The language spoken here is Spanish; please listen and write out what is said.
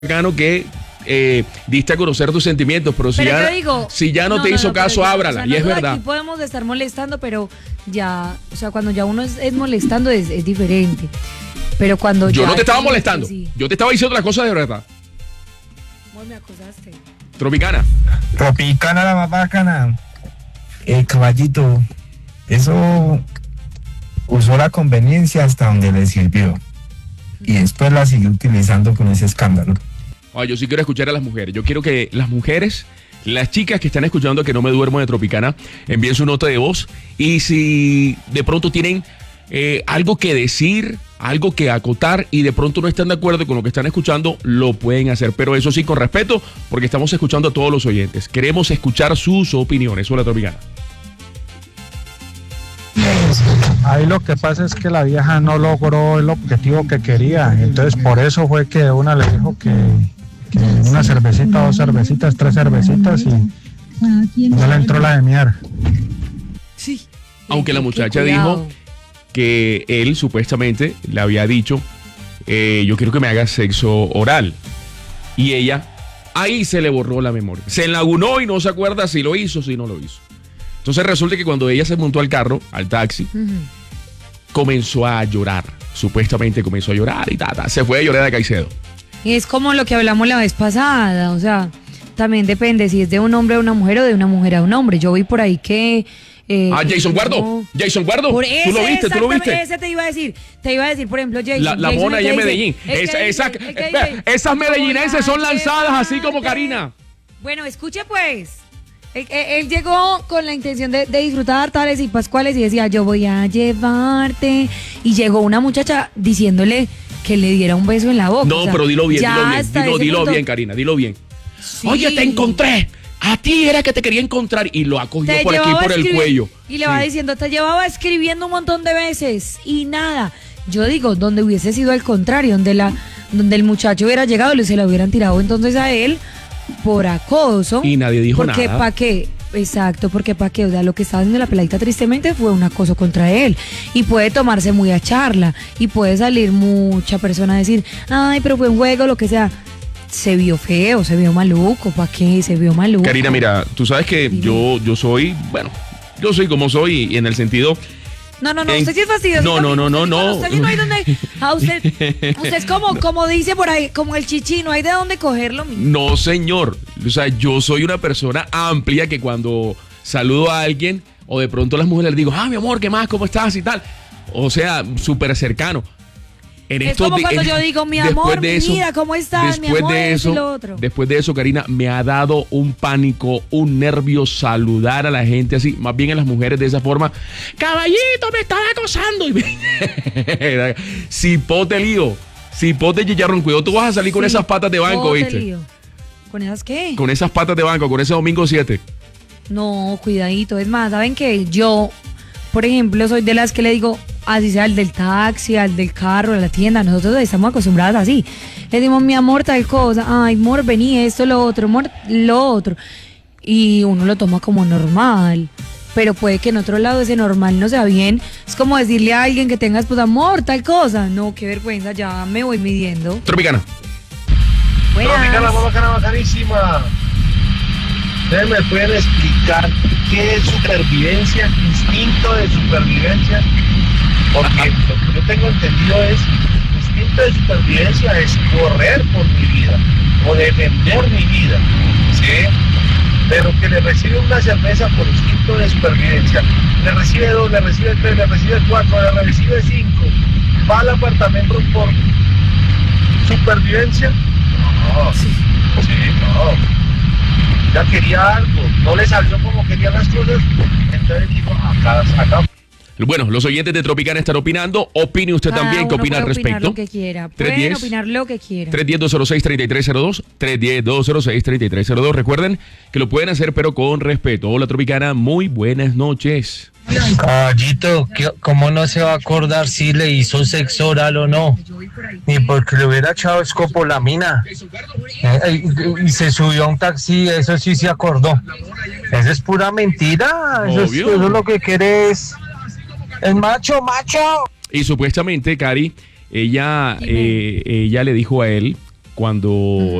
Bacano que diste a conocer tus sentimientos, pero si ya no te hizo caso, ábrala, y es verdad. Aquí podemos estar molestando, pero ya, o sea, cuando ya uno es molestando es diferente. Pero cuando yo ya no te estaba molestando, yo te estaba diciendo las cosas de verdad. ¿Cómo me acusaste? Tropicana la más bacana. Caballito, eso usó la conveniencia hasta donde le sirvió. Y después la siguió utilizando con ese escándalo. Yo sí quiero escuchar a las mujeres. Yo quiero que las mujeres, las chicas que están escuchando Que No Me Duermo de Tropicana, envíen su nota de voz. Y si de pronto tienen algo que decir, algo que acotar y de pronto no están de acuerdo con lo que están escuchando, lo pueden hacer. Pero eso sí, con respeto, porque estamos escuchando a todos los oyentes. Queremos escuchar sus opiniones. Hola, Tropicana. Ahí lo que pasa es que la vieja no logró el objetivo que quería, entonces por eso fue que una le dijo que una cervecita, 2 cervecitas, 3 cervecitas y no le entró la de miar. Sí. Aunque la muchacha dijo que él supuestamente le había dicho, yo quiero que me hagas sexo oral, y ella, ahí se le borró la memoria, se enlagunó y no se acuerda si lo hizo o si no lo hizo. Entonces resulta que cuando ella se montó al carro, al taxi, comenzó a llorar. Supuestamente comenzó a llorar y se fue a llorar a Caicedo. Y es como lo que hablamos la vez pasada, o sea, también depende si es de un hombre a una mujer o de una mujer a un hombre. Yo vi por ahí que... Jason Guardo, Jason Guardo, tú lo viste. Ese te iba a decir, por ejemplo, Jason. La mona allá en Medellín. Esas medellinenses son lanzadas así como Karina. Bueno, escuche pues. Él llegó con la intención de disfrutar tales y pascuales y decía, yo voy a llevarte. Y llegó una muchacha diciéndole que le diera un beso en la boca. No, pero dilo bien, dilo bien, Karina, dilo bien. Sí. Oye, te encontré. A ti era que te quería encontrar. Y lo acogió por aquí, por el cuello. Y le va diciendo, te llevaba escribiendo un montón de veces. Y nada. Yo digo, donde hubiese sido al contrario, donde el muchacho hubiera llegado y se lo hubieran tirado entonces a él por acoso. Y nadie dijo nada. Porque ¿para qué? Exacto, porque ¿para qué? O sea, lo que estaba haciendo la peladita tristemente fue un acoso contra él. Y puede tomarse muy a charla. Y puede salir mucha persona a decir, ay, pero fue un juego, lo que sea. Se vio feo, se vio maluco. ¿Para qué? Se vio maluco. Karina, mira, tú sabes que yo soy como soy, y en el sentido... No, usted sí es fastidioso. No. Usted no hay donde... usted es como dice por ahí, como el chichi, no hay de dónde cogerlo. No, señor. O sea, yo soy una persona amplia que cuando saludo a alguien, o de pronto a las mujeres les digo, mi amor, ¿qué más? ¿Cómo estás? Y tal. O sea, súper cercano. Es como cuando yo digo, mi amor, mi vida, ¿cómo estás? Mi amor, eso y lo otro. Después de eso, Karina, me ha dado un pánico, un nervio saludar a la gente así, más bien a las mujeres de esa forma. Caballito, me estaba acosando. Cipote lío, cipote chicharrón, cuidado, tú vas a salir con esas patas de banco, ¿viste? Lío. ¿Con esas qué? Con esas patas de banco, con ese domingo 7. No, cuidadito, es más, ¿saben qué? Yo, por ejemplo, soy de las que le digo... Así sea, al del taxi, al del carro, a la tienda, nosotros estamos acostumbradas así. Le decimos, mi amor, tal cosa, ay, amor, vení, esto, lo otro, amor, lo otro. Y uno lo toma como normal. Pero puede que en otro lado ese normal no sea bien. Es como decirle a alguien que tengas, pues, amor, tal cosa. No, qué vergüenza, ya me voy midiendo. Tropicana. Tropicana, bacanísima. ¿Ustedes me pueden explicar qué es supervivencia, instinto de supervivencia? Porque lo que yo tengo entendido es, instinto de supervivencia es correr por mi vida, o defender mi vida, ¿sí? Pero que le recibe una cerveza por instinto de supervivencia, le recibe 2, le recibe 3, le recibe 4, le recibe 5, va al apartamento por supervivencia. No. Ya quería algo, no le salió como querían las cosas, entonces dijo, acá. Bueno, los oyentes de Tropicana están opinando. Opine usted también, ¿qué opina al respecto? Lo que quiera. Pueden opinar lo que quieran. 310-206-3302, 310-206-3302. Recuerden que lo pueden hacer, pero con respeto. Hola, Tropicana, muy buenas noches. Caballito, ¿cómo no se va a acordar si le hizo sexo oral o no? Ni porque le hubiera echado escopolamina. Y se subió a un taxi, eso sí se acordó. Eso es pura mentira. Eso es lo que quiere es... El macho. Y supuestamente, Cari, ella le dijo a él cuando